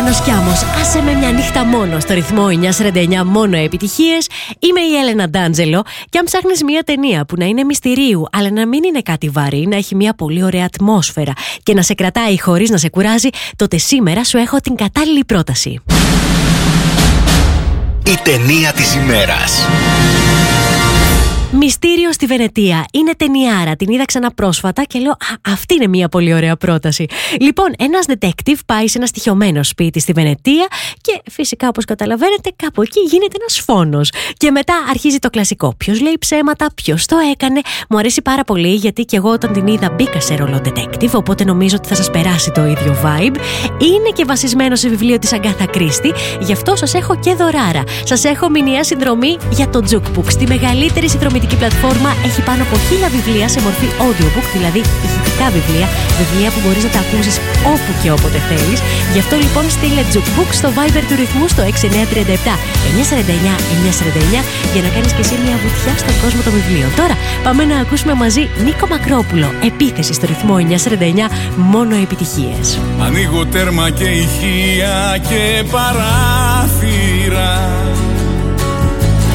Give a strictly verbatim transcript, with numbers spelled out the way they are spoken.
Μάνος Κιάμος, άσε με μια νύχτα μόνο στο ρυθμό εννιακόσια σαράντα εννιά, μόνο επιτυχίες. Είμαι η Έλενα Ντάντζελο και αν ψάχνεις μια ταινία που να είναι μυστηρίου αλλά να μην είναι κάτι βαρύ, να έχει μια πολύ ωραία ατμόσφαιρα και να σε κρατάει χωρίς να σε κουράζει, τότε σήμερα σου έχω την κατάλληλη πρόταση. Η ταινία της ημέρας. Μυστήριο στη Βενετία. Είναι ταινιάρα. Την είδα ξανά πρόσφατα και λέω, α, αυτή είναι μια πολύ ωραία πρόταση. Λοιπόν, ένας detective πάει σε ένα στοιχειωμένο σπίτι στη Βενετία και φυσικά, όπως καταλαβαίνετε, κάπου εκεί γίνεται ένας φόνος. Και μετά αρχίζει το κλασικό. Ποιος λέει ψέματα, ποιος το έκανε. Μου αρέσει πάρα πολύ γιατί και εγώ όταν την είδα μπήκα σε ρόλο detective, οπότε νομίζω ότι θα σας περάσει το ίδιο vibe. Είναι και βασισμένο σε βιβλίο της Αγκάθα Κρίστη, γι' αυτό σας έχω και δωράρα. Σας έχω μηνιαία συνδρομή για το Jukebook, στη μεγαλύτερη συνδρομητική πλατφόρμα. Έχει πάνω από χίλια βιβλία σε μορφή audiobook, δηλαδή ηχητικά βιβλία, βιβλία που μπορείς να τα ακούσεις όπου και όποτε θέλεις. Γι' αυτό λοιπόν στείλε Jukebook στο Viber του ρυθμού στο έξι εννιά τρία επτά εννιακόσια σαράντα εννιά εννιακόσια σαράντα εννιά για να κάνεις και εσύ μια βουτιά στον κόσμο των βιβλίων. Τώρα πάμε να ακούσουμε μαζί Νίκο Μακρόπουλο, Επίθεση στο ρυθμό εννιακόσια σαράντα εννιά, μόνο επιτυχίες. Ανοίγω τέρμα και ηχεία και παράθυρα,